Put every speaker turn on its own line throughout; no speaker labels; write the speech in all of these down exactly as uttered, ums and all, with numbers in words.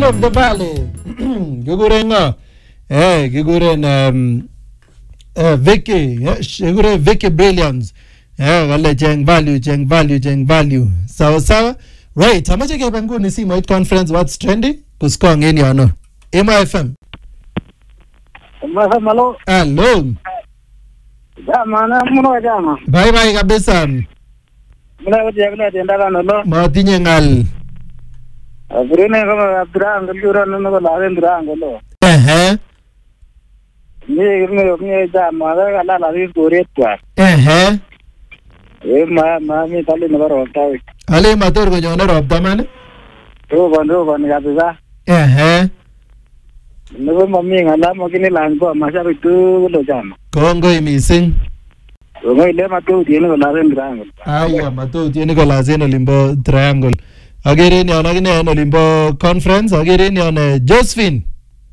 of the Valley. Kiguren eh kiguren um eh Vicky, kiguren Vicky Brilliance. Eh wale jeng value, jeng value, jeng value. Sawa sawa. Right, amache kebe nguni simoit conference what's trending? Kusko ngeni ano. M F M.
M F M hello.
Hello.
Jama na muno jama.
Bye bye kabisa.
Muna waje kuna tenda kana lo.
Matinye ngal.
Abirene kama abiranga lura nana ko lawe abiranga lo.
Eh
Ni ni ni jama ga la la ri gore twa.
eh.
E ma ma mi tali na baro tawi.
Ale mator ko jona robda man.
Ro bando ban ga bisa.
Eh
Nebo mami ngala mo kini langgo masha bitu lo jama.
Kongoi mising.
Ngo ile ma tu tiene ko lawe abiranga.
Aya mato tiene ko lazeno limbo triangle. Agere ni ona kine no limbo conference agere ni ona Josephine.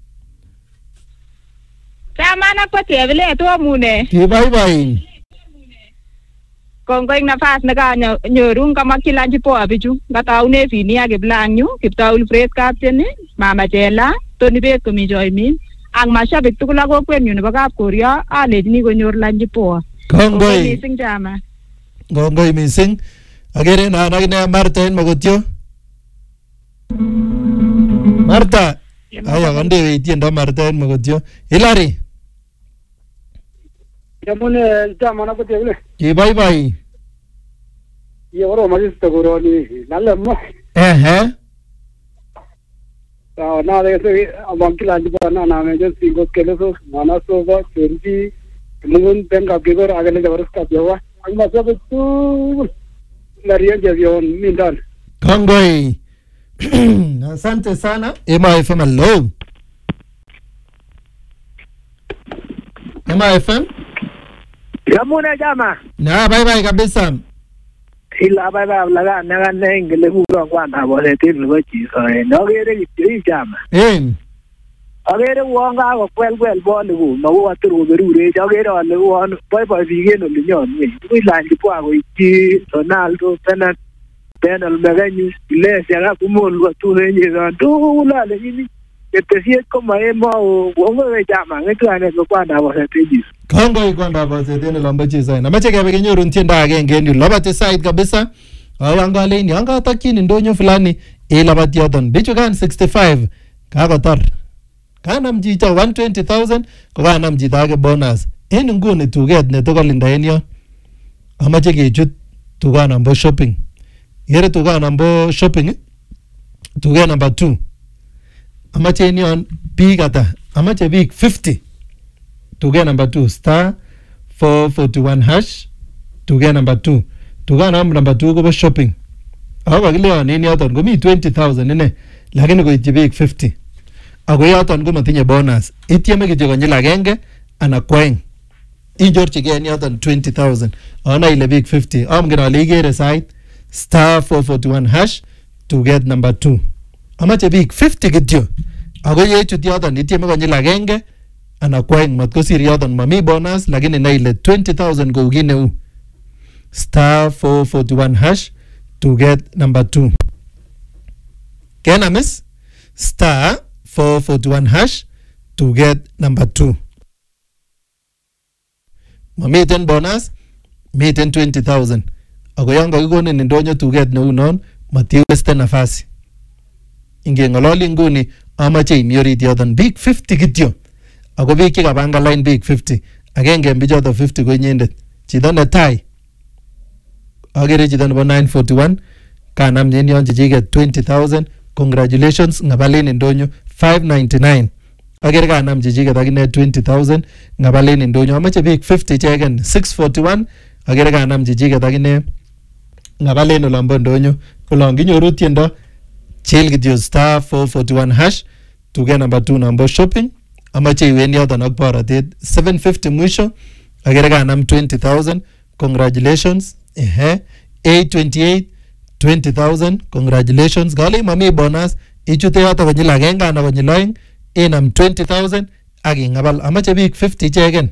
Chama na kwa tebele to mune.
Ki bye bye.
Kongoi nafas na kanyoru kama kila jipo abichu. Ngataune fini ake blanyu, Kiptaul Fred Captain, Mama Jela, Tony Bet ko mi joy min. Ang mashabik tukula ko kwen yun baka Korea, alejini ko nyor lanjipo.
Kongoi.
Mising jama.
Kongoi mising. Agere na ona kine Marta en magotyo. Marta. Aya kande weitiendo Marta en magotyo. Hilary.
Yamune jama na ko tebele.
Ki bye bye.
Yoro magisto goroni nalla mo.
Eh
Ah na de se abankila jipo na na me jo singo kele so mana so go twenty mungun tenga gigor agale jawaras ka jawa. Ang masabi tu nariyan javion mindan.
Kongoi. Asante sana. M F M hello. M F M.
Yamune jama.
Na bye bye kabisa.
Ila bye bye laga naga nengele buro kwanda bole tin lo chi so e no gere chi jama.
Eh.
Agere wonga ko kwel kwel bole ku ma wo aturu berure agere ole won boy boy bige no linyon ni. Ku lanji po ago chi Ronaldo pena penal meganyu ile sia ku mon lo tu renye ga tu la le ni. Este si es como emo wonga we jama ngetu ane ko kwanda bole tin.
Kongoi kwamba bose tena lomba chisa. Na mache kebe kenyoru ntienda agenge ndio labate side kabisa. Awanga leni anga takini ndonyo fulani e labati yoton. Bicho kan sixty-five kako tar. Kana mjita one hundred twenty thousand ko kana mjita ake bonus. En nguni tuget ne toko linda enyo. Amache kechut tuga nambo shopping. Yere tuga nambo shopping. Tuga number two. Amache enyo big ata. Amache big fifty. To get number two, star four forty-one hash. To get number two. To get number two, go shopping. Awa kile on any other go me twenty thousand nene. Lakini go itibik fifty. Ago yaton go matinye bonus. Itieme kityo konyil agenge ana kweng. Injor chige any other twenty thousand. Ona ile big fifty. Am gina ligere side star four forty-one hash to get number two. Amache big fifty kityo. Ago ye chuti yaton itieme konyil agenge ana kweng matko siriyoton mami bonus lakini na ile twenty thousand go ugine u star four forty-one hash to get number two. Kena miss star four forty-one hash to get number two. Mami ten bonus mi ten twenty thousand. Ako yango kikone ndonyo to get no unon mati weste nafasi. Inge ngololi nguni amache inyorit yoton big fifty kityo. Ako bik chekabanga line big fifty agenge en bichoto fifty ko inyendet chito netai agere chito nebo nine forty-one kanam nyenyon chichiket twenty thousand. Congratulations ngabalen ndonyo five ninety-nine. Agere kanam chichiket akine twenty thousand ngabalen ndonyo amache big fifty cheken six forty-one. Agere kanam chichiket akine ngabalen olombo ndonyo kolong kinyoru tiendo chil kityo star four forty-one hash to get number two number shopping. Amache iwen yoton ak borotet seven fifty mwisho. Agere kanam twenty thousand. Congratulations. Ehe. eight twenty-eight twenty thousand. Congratulations. Gali mami bonus. Ichute yoto konyil agenge ana konyil oeng. Inam twenty thousand. Agi ngabal. Amache bik fifty cheken.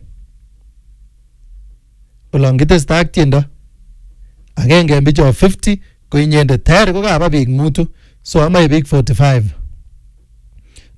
Olong kitesta ak tiendo. Agenge bicho fifty ko inyendet tayari ko kaba bik mutu. So amache bik forty-five.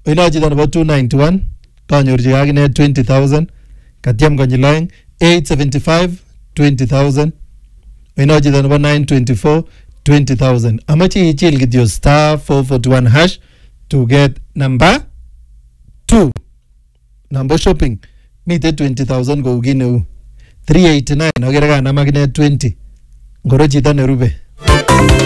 Oino chito nebo two ninety-one kanyorchi akine twenty thousand. Katyem konyil aeng eight seventy-five twenty thousand. Oino chito nebo nine twenty-four twenty thousand. Amache ichil kityo star four forty-one hash to get number two. Number shopping mite twenty thousand kou kineu three eighty-nine agere kanam akine twenty. Ngoro chito nerube